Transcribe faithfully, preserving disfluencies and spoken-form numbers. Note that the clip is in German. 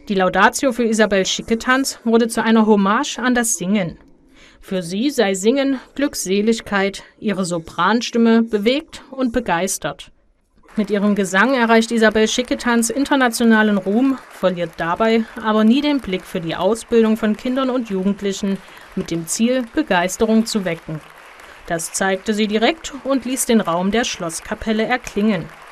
Die Laudatio für Isabel Schicketanz wurde zu einer Hommage an das Singen. Für sie sei Singen Glückseligkeit, ihre Sopranstimme bewegt und begeistert. Mit ihrem Gesang erreicht Isabel Schicketanz internationalen Ruhm, verliert dabei aber nie den Blick für die Ausbildung von Kindern und Jugendlichen mit dem Ziel, Begeisterung zu wecken. Das zeigte sie direkt und ließ den Raum der Schlosskapelle erklingen.